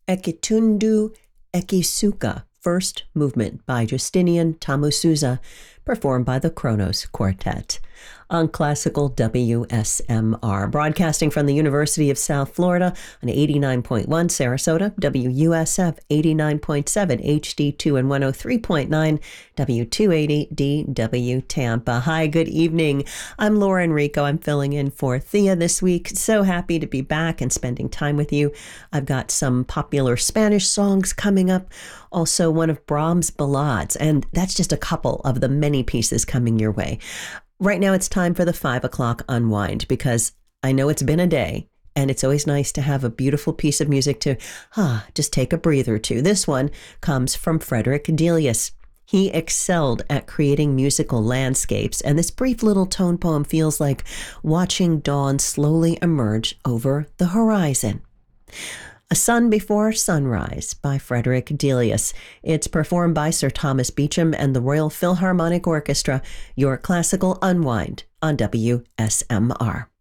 Ekitundu Ekisuka, first movement by Justinian Tamusuza, performed by the Kronos Quartet on Classical WSMR, broadcasting from the University of South Florida on 89.1 Sarasota, WUSF 89.7 HD2 and 103.9 W280 DW Tampa. Hi, good evening. I'm Laura Enrico. I'm filling in for Thea this week. So happy to be back and spending time with you. I've got some popular Spanish songs coming up, also one of Brahms' ballades, and that's just a couple of the many pieces coming your way. Right now, it's time for the 5 o'clock unwind because I know it's been a day and it's always nice to have a beautiful piece of music to just take a breather to. This one comes from Frederick Delius. He excelled at creating musical landscapes, and this brief little tone poem feels like watching dawn slowly emerge over the horizon. A Sun Before Sunrise by Frederick Delius. It's performed by Sir Thomas Beecham and the Royal Philharmonic Orchestra, your classical unwind on WSMR.